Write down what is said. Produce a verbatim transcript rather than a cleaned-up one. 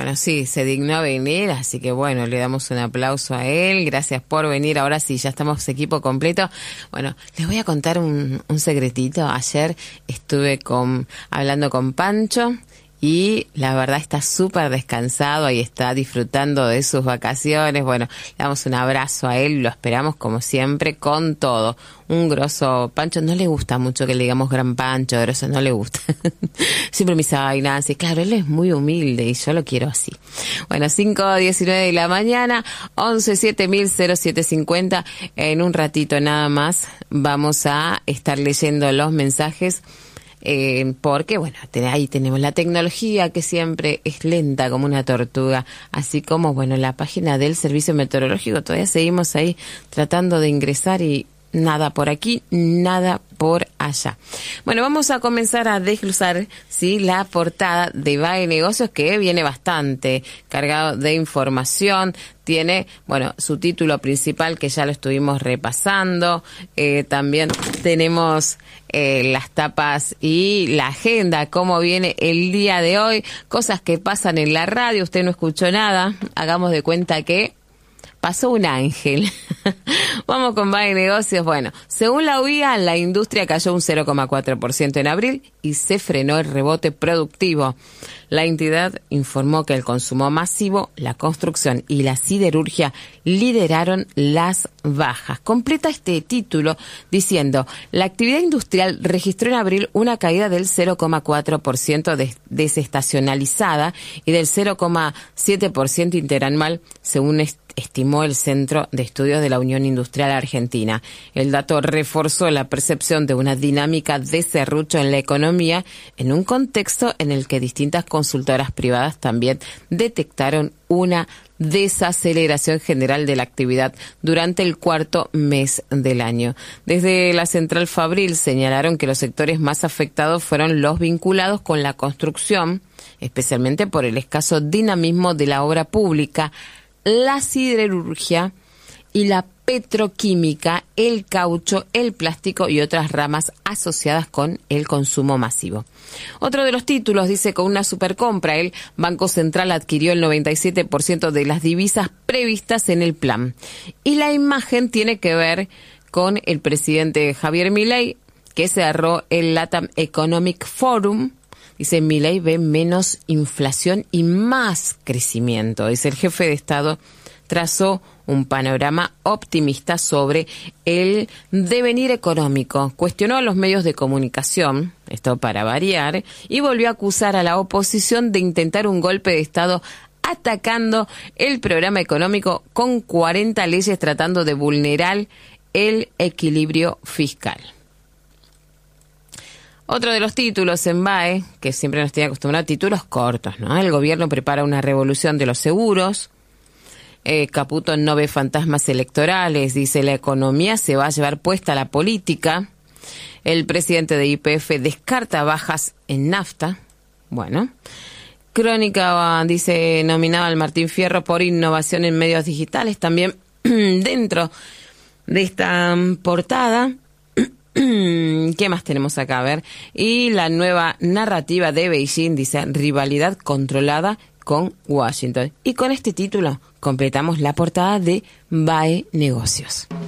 Bueno, sí, se dignó a venir, así que bueno, le damos un aplauso a él. Gracias por venir. Ahora sí, ya estamos equipo completo. Bueno, les voy a contar un, un secretito. Ayer estuve con hablando con Pancho y la verdad está súper descansado, ahí está disfrutando de sus vacaciones. Bueno, le damos un abrazo a él, lo esperamos como siempre con todo. Un grosso Pancho, no le gusta mucho que le digamos gran Pancho, grosso, no le gusta. Siempre me dice, ay Nancy, claro, él es muy humilde y yo lo quiero así. Bueno, cinco diecinueve de la mañana, once siete mil cero siete cincuenta. En un ratito nada más vamos a estar leyendo los mensajes. Eh, porque, bueno, ahí tenemos la tecnología que siempre es lenta como una tortuga, así como, bueno, la página del Servicio Meteorológico, todavía seguimos ahí tratando de ingresar y nada por aquí, nada por allá. Bueno, vamos a comenzar a desglosar, sí, la portada de V A E Negocios, que viene bastante cargado de información. Tiene, bueno, su título principal, que ya lo estuvimos repasando. Eh, también tenemos eh, las tapas y la agenda, cómo viene el día de hoy, cosas que pasan en la radio. Usted no escuchó nada, hagamos de cuenta que pasó un ángel. Vamos con V A E Negocios. Bueno, según la U I A, la industria cayó un cero coma cuatro por ciento en abril y se frenó el rebote productivo. La entidad informó que el consumo masivo, la construcción y la siderurgia lideraron las bajas. Completa este título diciendo, la actividad industrial registró en abril una caída del cero coma cuatro por ciento des- desestacionalizada y del cero coma siete por ciento interanual, según est- estimó el Centro de Estudios de la Unión Industrial Argentina. El dato reforzó la percepción de una dinámica de serrucho en la economía en un contexto en el que distintas consultoras privadas también detectaron una desaceleración general de la actividad durante el cuarto mes del año. Desde la Central Fabril señalaron que los sectores más afectados fueron los vinculados con la construcción, especialmente por el escaso dinamismo de la obra pública, la siderurgia y la petroquímica, el caucho, el plástico y otras ramas asociadas con el consumo masivo. Otro de los títulos dice, con una supercompra, el Banco Central adquirió el noventa y siete por ciento de las divisas previstas en el plan. Y la imagen tiene que ver con el presidente Javier Milei, que cerró el LATAM Economic Forum. Dice, Milei ve menos inflación y más crecimiento. Dice, el jefe de Estado trazó un panorama optimista sobre el devenir económico. Cuestionó a los medios de comunicación, esto para variar, y volvió a acusar a la oposición de intentar un golpe de Estado atacando el programa económico con cuarenta leyes tratando de vulnerar el equilibrio fiscal. Otro de los títulos en V A E, que siempre nos tiene acostumbrados a títulos cortos, ¿no? El gobierno prepara una revolución de los seguros. Eh, Caputo no ve fantasmas electorales. Dice, la economía se va a llevar puesta a la política. El presidente de Y P F descarta bajas en nafta. Bueno. Crónica, dice, nominaba al Martín Fierro por innovación en medios digitales. También dentro de esta portada. ¿Qué más tenemos acá? A ver. Y la nueva narrativa de Beijing, dice, rivalidad controlada con Washington. Y con este título completamos la portada de V A E Negocios.